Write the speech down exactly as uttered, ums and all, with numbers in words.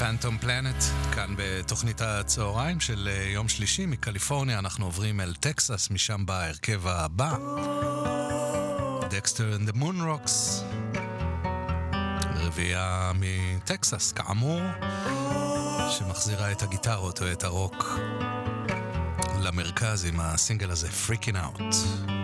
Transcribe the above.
פנטום פלנט, כאן בתוכנית הצהריים של יום שלישי מקליפורניה. אנחנו עוברים אל טקסס, משם בא הרכב הבא, דקסטר and the Moonrocks, רביעייה מטקסס כאמור, שמחזירה את הגיטרות או את הרוק למרכז עם הסינגל הזה Freaking Out.